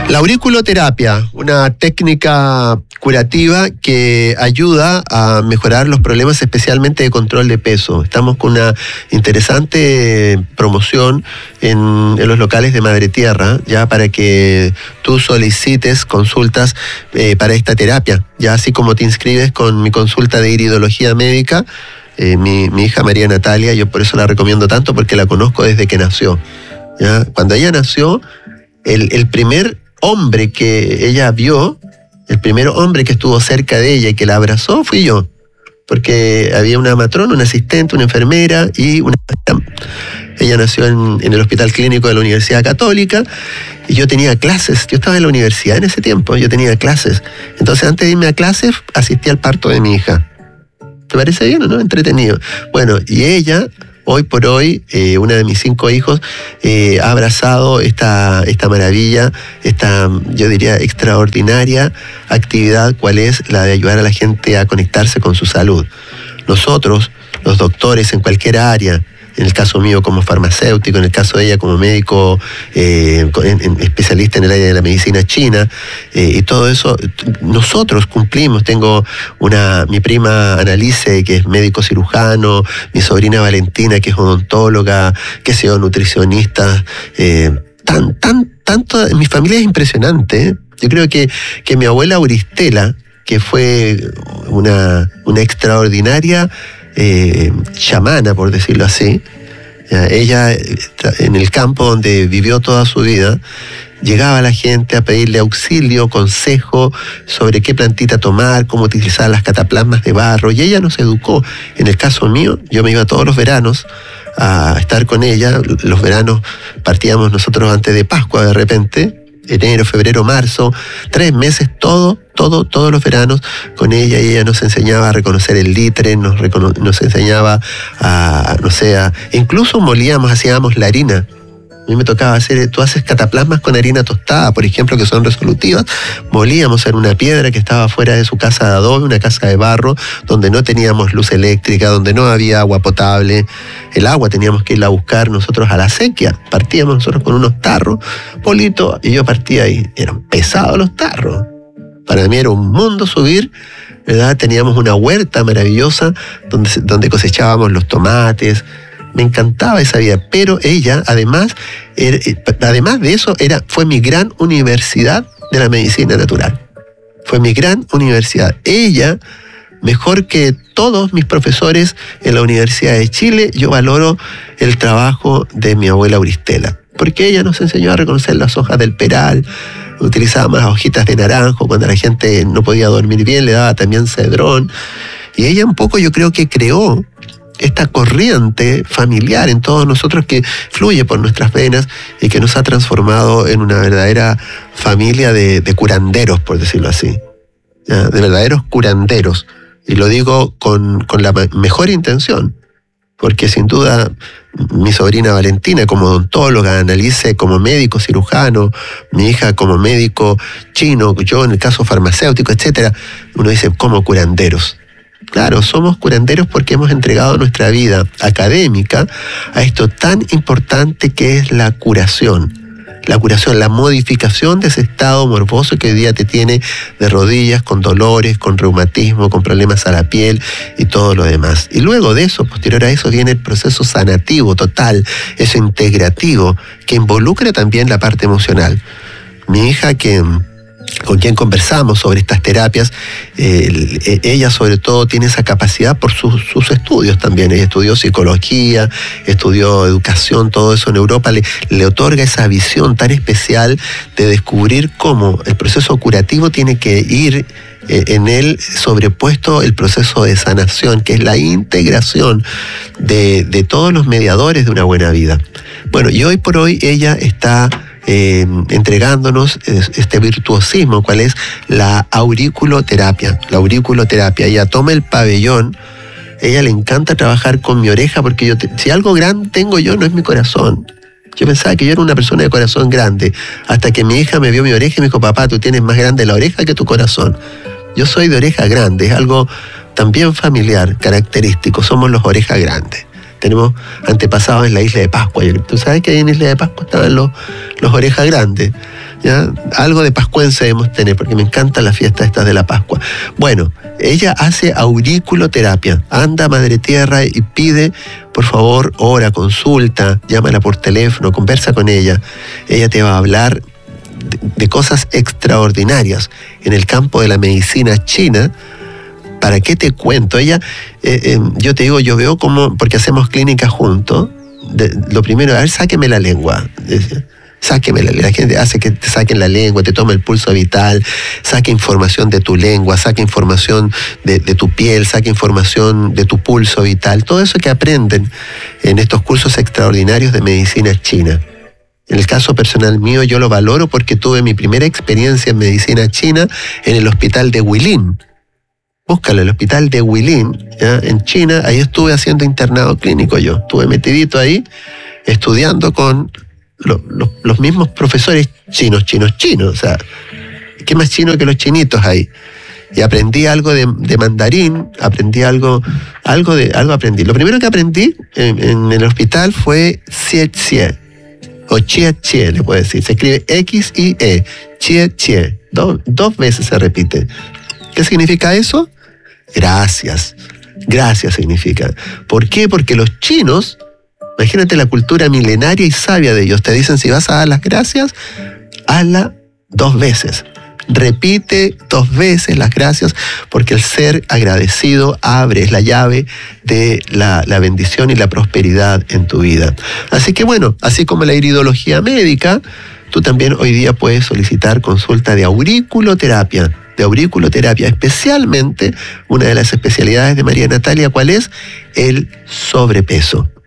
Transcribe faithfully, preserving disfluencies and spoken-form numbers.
La auriculoterapia, una técnica curativa que ayuda a mejorar los problemas especialmente de control de peso. Estamos con una interesante promoción en, en los locales de Madre Tierra, ya para que tú solicites consultas eh, para esta terapia, ya así como te inscribes con mi consulta de iridología médica. Eh, mi, mi hija María Natalia, yo por eso la recomiendo tanto, porque la conozco desde que nació, ¿ya? Cuando ella nació, el, el primer hombre que ella vio, el primer hombre que estuvo cerca de ella y que la abrazó fui yo, porque había una matrona, una asistente, una enfermera y una... Ella nació en, en el Hospital Clínico de la Universidad Católica y yo tenía clases, yo estaba en la universidad en ese tiempo, yo tenía clases, entonces antes de irme a clases asistí al parto de mi hija. ¿Te parece bien o no? Entretenido. Bueno, y ella... Hoy por hoy, eh, una de mis cinco hijos eh, ha abrazado esta, esta maravilla, esta, yo diría, extraordinaria actividad, cual es la de ayudar a la gente a conectarse con su salud. Nosotros, los doctores en cualquier área, en el caso mío como farmacéutico, en el caso de ella como médico eh, en, en, especialista en el área de la medicina china, eh, y todo eso, nosotros cumplimos. Tengo una, mi prima Annalise, que es médico cirujano, mi sobrina Valentina, que es odontóloga, que sé yo, nutricionista, eh, tan, tan, tanto, mi familia es impresionante, ¿eh? Yo creo que, que mi abuela Auristela, que fue una, una extraordinaria Eh, chamana, por decirlo así. Ella, en el campo donde vivió toda su vida, llegaba a la gente a pedirle auxilio, consejo sobre qué plantita tomar, cómo utilizar las cataplasmas de barro, y ella nos educó. En el caso mío, yo me iba todos los veranos a estar con ella. Los veranos partíamos nosotros antes de Pascua, de repente, enero, febrero, marzo, tres meses, todo, todo, todos los veranos con ella, y ella nos enseñaba a reconocer el litre, nos, recono- nos enseñaba a, no sé, a, incluso molíamos, hacíamos la harina. A mí me tocaba hacer, tú haces cataplasmas con harina tostada, por ejemplo, que son resolutivas. Molíamos en una piedra que estaba fuera de su casa de adobe, una casa de barro, donde no teníamos luz eléctrica, donde no había agua potable. El agua teníamos que irla a buscar nosotros a la sequía. Partíamos nosotros con unos tarros, Polito, y yo partía ahí. Eran pesados los tarros. Para mí era un mundo subir, ¿verdad? Teníamos una huerta maravillosa donde, donde cosechábamos los tomates. Me encantaba esa vida, pero ella, además, era, además de eso, era, fue mi gran universidad de la medicina natural. Fue mi gran universidad. Ella, mejor que todos mis profesores en la Universidad de Chile, yo valoro el trabajo de mi abuela Auristela, porque ella nos enseñó a reconocer las hojas del peral, utilizábamos las hojitas de naranjo, cuando la gente no podía dormir bien, le daba también cedrón, y ella un poco, yo creo que creó esta corriente familiar en todos nosotros que fluye por nuestras venas y que nos ha transformado en una verdadera familia de, de curanderos, por decirlo así, ¿ya? De verdaderos curanderos. Y lo digo con, con la mejor intención, porque sin duda mi sobrina Valentina como odontóloga, Annalise como médico cirujano, mi hija como médico chino, yo en el caso farmacéutico, etcétera, uno dice, como curanderos. Claro, somos curanderos porque hemos entregado nuestra vida académica a esto tan importante que es la curación. La curación, la modificación de ese estado morboso que hoy día te tiene de rodillas, con dolores, con reumatismo, con problemas a la piel y todo lo demás. Y luego de eso, posterior a eso, viene el proceso sanativo total, eso integrativo, que involucra también la parte emocional. Mi hija, que con quien conversamos sobre estas terapias, eh, ella sobre todo tiene esa capacidad por sus, sus estudios también. Ella estudió psicología, estudió educación, todo eso en Europa, le, le otorga esa visión tan especial de descubrir cómo el proceso curativo tiene que ir eh, en él sobrepuesto el proceso de sanación, que es la integración de, de todos los mediadores de una buena vida. Bueno, y hoy por hoy ella está Eh, entregándonos este virtuosismo, cuál es la auriculoterapia. La auriculoterapia, ella toma el pabellón, ella le encanta trabajar con mi oreja, porque yo te, si algo grande tengo yo, no es mi corazón. Yo pensaba que yo era una persona de corazón grande, hasta que mi hija me vio mi oreja y me dijo, papá, tú tienes más grande la oreja que tu corazón. Yo soy de oreja grande, es algo también familiar, característico, somos los orejas grandes. tenemos antepasados en la isla de Pascua. Tú sabes que ahí en la isla de Pascua estaban los, los orejas grandes. ¿Ya? Algo de pascuense debemos tener, porque me encantan las fiestas estas de la Pascua. Bueno, ella hace auriculoterapia. Anda a Madre Tierra y pide, por favor, ora, consulta, llámala por teléfono, conversa con ella. Ella te va a hablar de, de cosas extraordinarias en el campo de la medicina china. ¿Para qué te cuento? Ella, eh, eh, yo te digo, yo veo como, porque hacemos clínicas juntos, de, lo primero, a ver, sáqueme la lengua. Decía. Sáqueme la, la gente hace que te saquen la lengua, te toma el pulso vital, saque información de tu lengua, saque información de, de tu piel, saque información de tu pulso vital, todo eso que aprenden en estos cursos extraordinarios de medicina china. En el caso personal mío yo lo valoro porque tuve mi primera experiencia en medicina china en el hospital de Huilin. Búscalo, el hospital de Huilin, ¿ya? En China, ahí estuve haciendo internado clínico yo, estuve metidito ahí estudiando con Los, los, los mismos profesores chinos, chinos, chinos, o sea, ¿qué más chino que los chinitos ahí? Y aprendí algo de, de mandarín, aprendí algo, algo de, algo aprendí. Lo primero que aprendí en, en el hospital fue xie xie, o chie chie, le puedo decir. Se escribe X I E, chie chie, Do, dos veces se repite. ¿Qué significa eso? Gracias, gracias significa. ¿Por qué? Porque los chinos, imagínate la cultura milenaria y sabia de ellos. Te dicen, si vas a dar las gracias, hazla dos veces. Repite dos veces las gracias, porque el ser agradecido abre, es la llave de la, la bendición y la prosperidad en tu vida. Así que bueno, así como la iridología médica, tú también hoy día puedes solicitar consulta de auriculoterapia. De auriculoterapia, especialmente una de las especialidades de María Natalia, ¿cuál es? El sobrepeso.